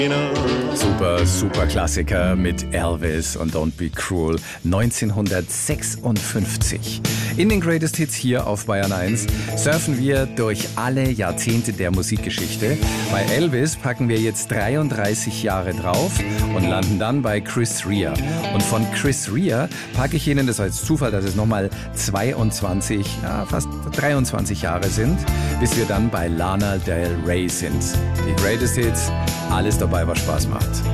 Super, super Klassiker mit Elvis und Don't Be Cruel 1956. In den Greatest Hits hier auf Bayern 1 surfen wir durch alle Jahrzehnte der Musikgeschichte. Bei Elvis packen wir jetzt 33 Jahre drauf und landen dann bei Chris Rea. Und von Chris Rea packe ich Ihnen, das war jetzt Zufall, dass es nochmal 22, fast 23 Jahre sind, bis wir dann bei Lana Del Rey sind. Die Greatest Hits, alles dabei, was Spaß macht.